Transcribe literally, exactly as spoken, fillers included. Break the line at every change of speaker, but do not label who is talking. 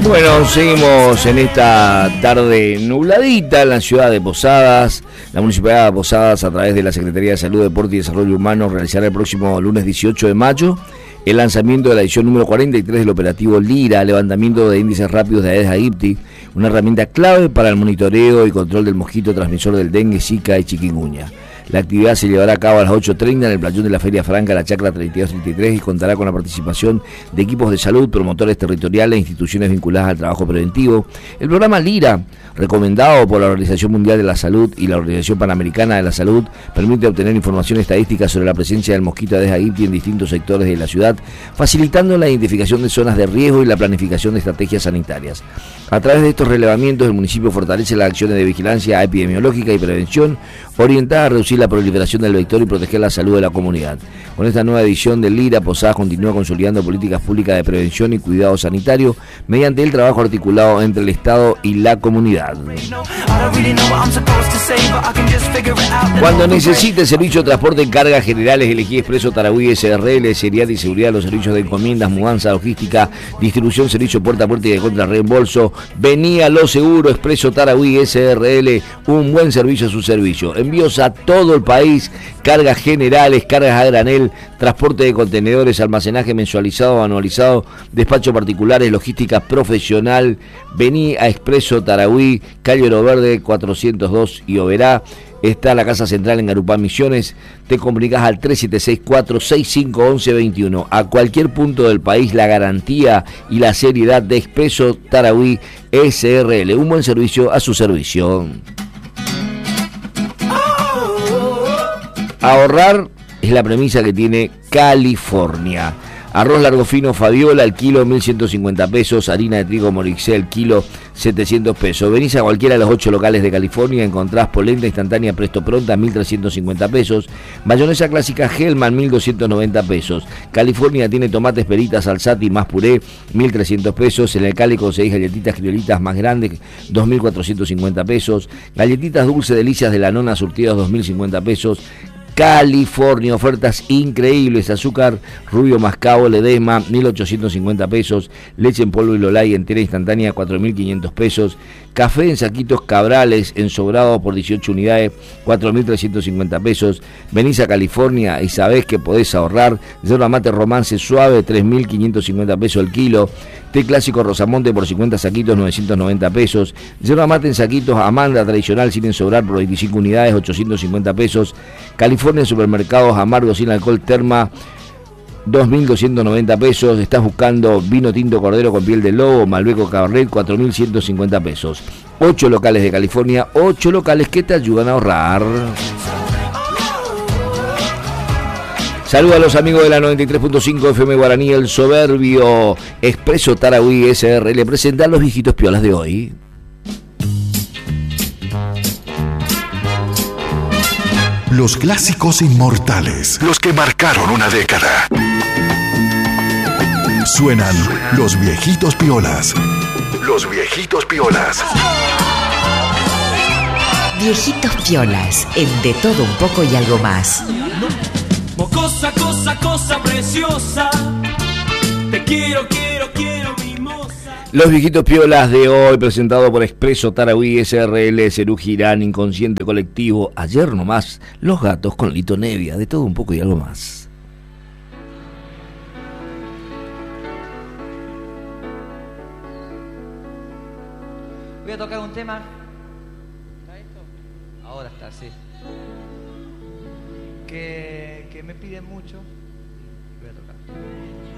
Bueno, seguimos en esta tarde nubladita en la ciudad de Posadas. La Municipalidad de Posadas, a través de la Secretaría de Salud, Deporte y Desarrollo Humano, realizará el próximo lunes dieciocho de mayo el lanzamiento de la edición número cuarenta y tres del operativo Lira, levantamiento de índices rápidos de Aedes aegypti, una herramienta clave para el monitoreo y control del mosquito transmisor del dengue, zika y chikungunya. La actividad se llevará a cabo a las ocho treinta en el playón de la Feria Franca, la Chacra treinta y dos treinta y tres, y contará con la participación de equipos de salud, promotores territoriales e instituciones vinculadas al trabajo preventivo. El programa Lira, recomendado por la Organización Mundial de la Salud y la Organización Panamericana de la Salud, permite obtener información estadística sobre la presencia del mosquito Aedes aegypti en distintos sectores de la ciudad, facilitando la identificación de zonas de riesgo y la planificación de estrategias sanitarias. A través de estos relevamientos, el municipio fortalece las acciones de vigilancia epidemiológica y prevención, orientada a reducir la proliferación del vector y proteger la salud de la comunidad. Con esta nueva edición del Lira, Posadas continúa consolidando políticas públicas de prevención y cuidado sanitario mediante el trabajo articulado entre el Estado y la comunidad. Cuando necesite servicio de transporte en cargas generales, elegí Expreso Tarahui S R L, seriedad y seguridad de los servicios de encomiendas, mudanza, logística, distribución, servicio puerta a puerta y de contra reembolso. Vení a Lo Seguro, Expreso Tarahui S R L, un buen servicio a su servicio. Envíos a todo el país, cargas generales, cargas a granel, transporte de contenedores, almacenaje mensualizado o anualizado, despacho particulares, logística profesional. Vení a Expreso Tarahui, calle Oro Verde cuatrocientos dos y Oberá. Está la casa central en Garupán Misiones. Te comunicas al tres siete seis cuatro seis cinco uno uno dos uno. A cualquier punto del país, la garantía y la seriedad de Expreso Tarahui S R L. Un buen servicio a su servicio. Ahorrar es la premisa que tiene California. Arroz largo fino Fabiola, el kilo mil ciento cincuenta pesos. Harina de trigo Morixé, el kilo setecientos pesos. Venís a cualquiera de los ocho locales de California, encontrás polenta instantánea Presto Pronta, mil trescientos cincuenta pesos. Mayonesa clásica Hellman, mil doscientos noventa pesos. California tiene tomates peritas Alzati más puré, mil trescientos pesos. En el Cali conseguís galletitas criolitas más grandes, dos mil cuatrocientos cincuenta pesos. Galletitas dulce delicias de la nona surtidas, dos mil cincuenta pesos. California, ofertas increíbles. Azúcar rubio mascabo Ledesma, mil ochocientos cincuenta pesos. Leche en polvo y Lolay entera instantánea, cuatro mil quinientos pesos. Café en saquitos Cabrales en sobrado por dieciocho unidades, cuatro mil trescientos cincuenta pesos. Venís a California y sabés que podés ahorrar. Yerba mate Romance suave, tres mil quinientos cincuenta pesos el kilo. Té clásico Rosamonte por cincuenta saquitos, novecientos noventa pesos. Yerba mate en saquitos Amanda tradicional sin sobrar por veinticinco unidades, ochocientos cincuenta pesos. California en supermercados amargo sin alcohol Terma, dos mil doscientos noventa pesos. Estás buscando vino tinto Cordero con piel de lobo, Malbeco Cabernet, cuatro mil ciento cincuenta pesos. ocho locales de California, ocho locales que te ayudan a ahorrar. Saludos a los amigos de la noventa y tres punto cinco F M Guaraní, el soberbio Expreso Tarahui S R L. Presentan los viejitos piolas de hoy.
Los clásicos inmortales, los que marcaron una década. Suenan los viejitos piolas. Los viejitos piolas.
Viejitos piolas, en De Todo Un Poco y Algo Más.
Cosa, cosa, cosa preciosa. Te quiero, quiero, quiero, mimosa.
Los viejitos piolas de hoy, presentado por Expreso Tarahui S R L, Cerú Girán, Inconsciente Colectivo. Ayer nomás, Los Gatos con Lito Nevia. De Todo Un Poco y Algo Más.
Voy a tocar un tema. ¿Está esto? Ahora está, sí. Que, que me piden mucho. Voy a tocar.